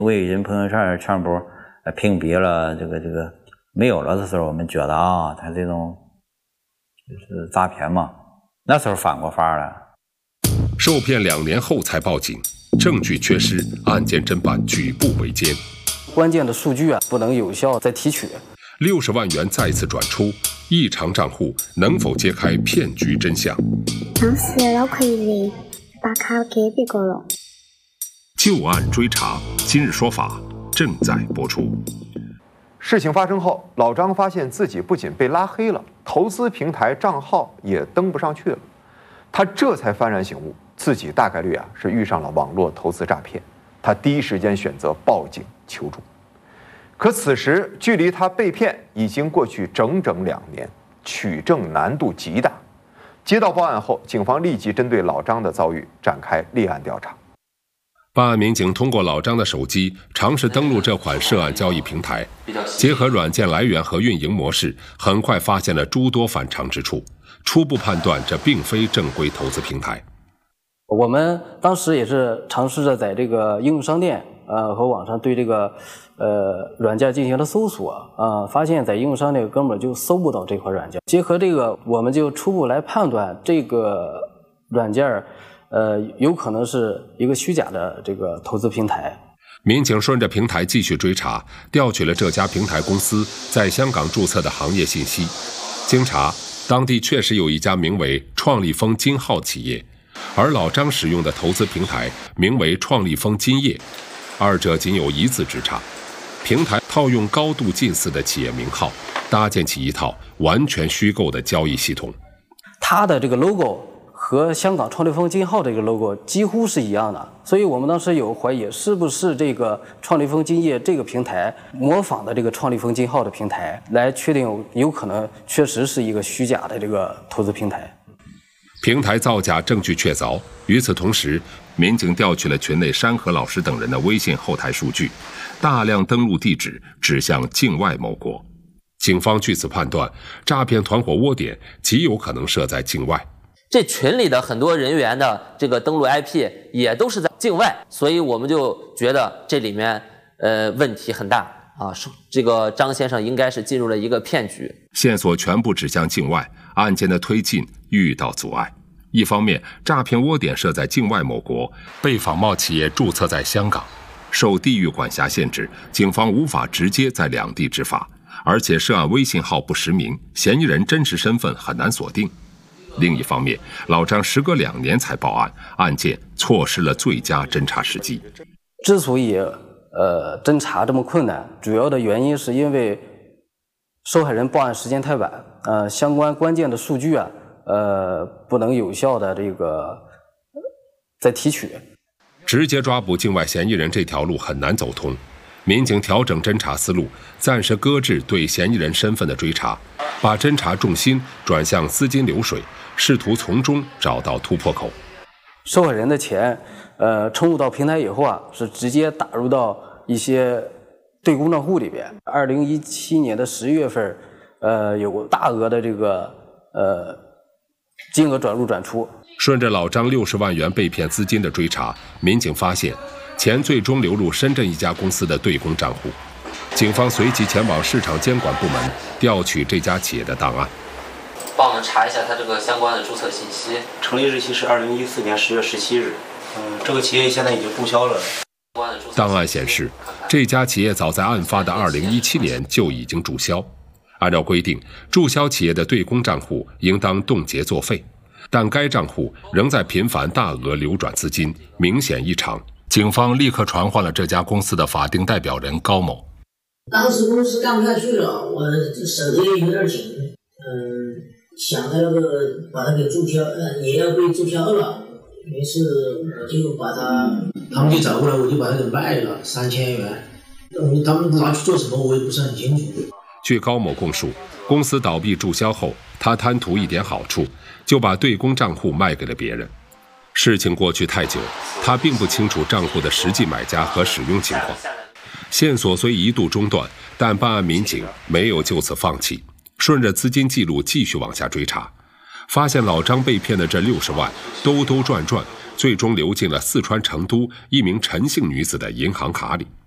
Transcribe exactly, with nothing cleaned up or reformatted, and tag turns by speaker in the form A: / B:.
A: 微信朋友圈全部屏蔽了，这个这个没有了的时候，我们觉得啊，他这种就是诈骗嘛，那时候犯过法了。
B: 受骗两年后才报警，证据缺失，案件侦办举步维艰。
C: 关键的数据啊，不能有效再提取。
B: 六十万元再次转出，异常账户能否揭开骗局真相？
D: 当时老可以把卡给别个了。
B: 旧案追查，今日说法正在播出。
E: 事情发生后，老张发现自己不仅被拉黑了，投资平台账号也登不上去了。他这才幡然醒悟，自己大概率啊是遇上了网络投资诈骗。他第一时间选择报警求助。可此时距离他被骗已经过去整整两年，取证难度极大。接到报案后，警方立即针对老张的遭遇展开立案调查。
B: 办案民警通过老张的手机尝试登录这款涉案交易平台，结合软件来源和运营模式，很快发现了诸多反常之处，初步判断这并非正规投资平台。
C: 我们当时也是尝试着在这个应用商店呃和网上对这个呃软件进行了搜索啊、呃，发现在应用商店根本就搜不到这款软件。结合这个，我们就初步来判断这个软件呃有可能是一个虚假的这个投资平台。
B: 民警顺着平台继续追查，调取了这家平台公司在香港注册的行业信息。经查，当地确实有一家名为创立丰金号企业，而老张使用的投资平台名为创立丰金业，二者仅有一字之差。平台套用高度近似的企业名号，搭建起一套完全虚构的交易系统。
C: 它的这个 logo 和香港创立丰金号这个 logo 几乎是一样的，所以我们当时有怀疑，是不是这个创立丰金业这个平台模仿的这个创立丰金号的平台，来确定有可能确实是一个虚假的这个投资平台。
B: 平台造假证据确凿。与此同时，民警调取了群内山河老师等人的微信后台数据，大量登录地址指向境外某国。警方据此判断，诈骗团伙窝点极有可能设在境外。
F: 这群里的很多人员的这个登录 I P 也都是在境外，所以我们就觉得这里面呃问题很大啊，这个张先生应该是进入了一个骗局。
B: 线索全部指向境外，案件的推进遇到阻碍。一方面，诈骗窝点设在境外某国，被仿冒企业注册在香港，受地域管辖限制，警方无法直接在两地执法，而且涉案微信号不实名，嫌疑人真实身份很难锁定。另一方面，老张时隔两年才报案，案件错失了最佳侦查时机。
C: 之所以呃侦查这么困难，主要的原因是因为受害人报案时间太晚，呃相关关键的数据啊呃不能有效的这个再提取。
B: 直接抓捕境外嫌疑人这条路很难走通，民警调整侦查思路，暂时搁置对嫌疑人身份的追查，把侦查重心转向资金流水，试图从中找到突破口。
C: 受害人的钱呃充入到平台以后啊，是直接打入到一些对公账户里边。二零一七年的十月份呃有大额的这个呃金额转入转出。
B: 顺着老张六十万元被骗资金的追查，民警发现钱最终流入深圳一家公司的对公账户。警方随即前往市场监管部门调取这家企业的档案。
F: 帮我们查一下它这个相关的注册信息。
G: 成立日期是二零一四年十月十七日。嗯，这个企业现在已经注销了。
B: 档案显示，这家企业早在案发的二零一七年就已经注销。按照规定，注销企业的对公账户应当冻结作废，但该账户仍在频繁大额流转资金，明显异常。警方立刻传唤了这家公司的法定代表人高某。
H: 当时公司干不下去了，我手头也有点紧，嗯，想着那个把它给注销，呃，也要被注销了。于是我就把它，他们就找过来，我就把它给卖了三千元。他们拿去做什么，我也不是很清楚。
B: 据高某供述，公司倒闭注销后，他贪图一点好处，就把对公账户卖给了别人。事情过去太久，他并不清楚账户的实际买家和使用情况。线索虽一度中断，但办案民警没有就此放弃，顺着资金记录继续往下追查，发现老张被骗的这六十万兜兜转转，最终流进了四川成都一名陈姓女子的银行卡里。